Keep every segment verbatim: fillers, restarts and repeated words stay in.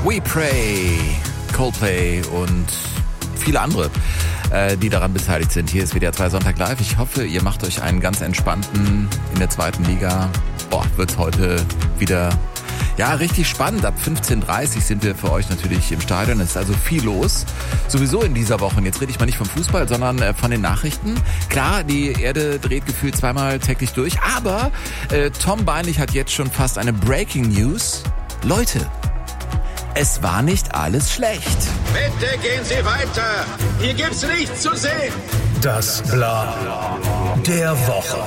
We Pray, Coldplay und viele andere, äh, die daran beteiligt sind. Hier ist W D R zwei Sonntag live. Ich hoffe, ihr macht euch einen ganz entspannten in der zweiten Liga. Boah, wird's heute wieder ja richtig spannend. Ab fünfzehn Uhr dreißig sind wir für euch natürlich im Stadion. Es ist also viel los. Sowieso in dieser Woche. Und jetzt rede ich mal nicht vom Fußball, sondern äh, von den Nachrichten. Klar, die Erde dreht gefühlt zweimal täglich durch. Aber äh, Tom Beinlich hat jetzt schon fast eine Breaking News. Leute, es war nicht alles schlecht. Bitte gehen Sie weiter. Hier gibt's nichts zu sehen. Das Bla der Woche.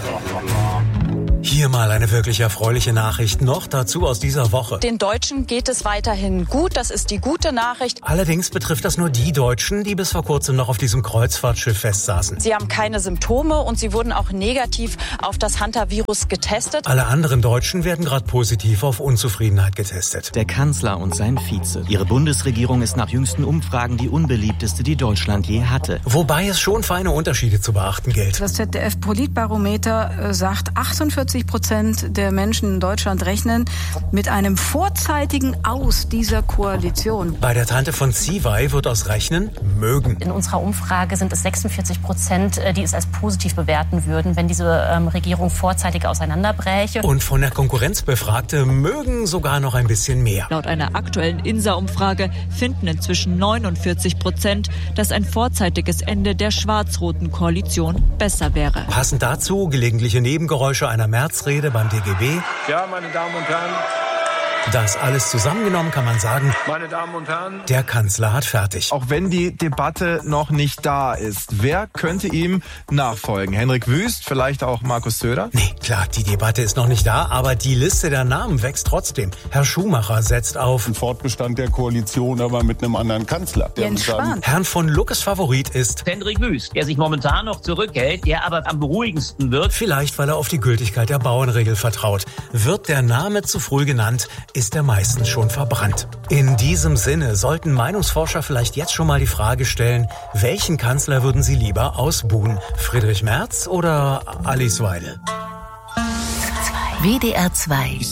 Hier mal eine wirklich erfreuliche Nachricht noch dazu aus dieser Woche. Den Deutschen geht es weiterhin gut, das ist die gute Nachricht. Allerdings betrifft das nur die Deutschen, die bis vor kurzem noch auf diesem Kreuzfahrtschiff festsaßen. Sie haben keine Symptome und sie wurden auch negativ auf das Hantavirus getestet. Alle anderen Deutschen werden gerade positiv auf Unzufriedenheit getestet. Der Kanzler und sein Vize. Ihre Bundesregierung ist nach jüngsten Umfragen die unbeliebteste, die Deutschland je hatte. Wobei es schon feine Unterschiede zu beachten gilt. Das Z D F-Politbarometer sagt, achtundvierzig Prozent der Menschen in Deutschland rechnen mit einem vorzeitigen Aus dieser Koalition. Bei der Tante von Ziwei wird aus Rechnen mögen. In unserer Umfrage sind es sechsundvierzig Prozent, die es als positiv bewerten würden, wenn diese ähm, Regierung vorzeitig auseinanderbräche. Und von der Konkurrenz Befragte mögen sogar noch ein bisschen mehr. Laut einer aktuellen INSA-Umfrage finden inzwischen neunundvierzig Prozent, dass ein vorzeitiges Ende der schwarz-roten Koalition besser wäre. Passend dazu gelegentliche Nebengeräusche einer Märzrede beim D G B. Ja, meine Damen und Herren. Das alles zusammengenommen kann man sagen, Meine Damen und Herren. der Kanzler hat fertig. Auch wenn die Debatte noch nicht da ist, wer könnte ihm nachfolgen? Henrik Wüst, vielleicht auch Markus Söder? Nee, klar, die Debatte ist noch nicht da, aber die Liste der Namen wächst trotzdem. Herr Schumacher setzt auf Ein Fortbestand der Koalition, aber mit einem anderen Kanzler. Jens Spahn. Herrn von Lucke's Favorit ist Henrik Wüst, der sich momentan noch zurückhält, der aber am beruhigendsten wird. vielleicht, weil er auf die Gültigkeit der Bauernregel vertraut. Wird der Name zu früh genannt, ist er meistens schon verbrannt. In diesem Sinne sollten Meinungsforscher vielleicht jetzt schon mal die Frage stellen, welchen Kanzler würden sie lieber ausbuhen? Friedrich Merz oder Alice Weidel? W D R zwei